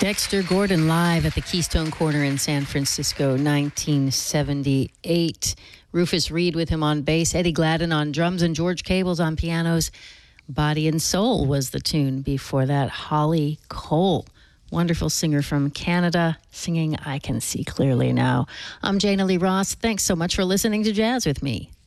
Dexter Gordon live at the Keystone Corner in San Francisco, 1978. Rufus Reid with him on bass, Eddie Gladden on drums, and George Cables on pianos. Body and Soul was the tune before that. Holly Cole, wonderful singer from Canada, singing I Can See Clearly Now. I'm Jana Lee Ross. Thanks so much for listening to Jazz with me.